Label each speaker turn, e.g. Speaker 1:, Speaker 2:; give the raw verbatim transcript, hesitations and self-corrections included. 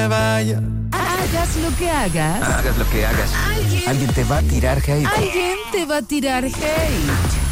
Speaker 1: me vaya.
Speaker 2: Hagas lo que hagas.
Speaker 3: Hagas lo que hagas.
Speaker 2: Alguien,
Speaker 3: Alguien te va a tirar hate.
Speaker 2: alguien te va a tirar hate.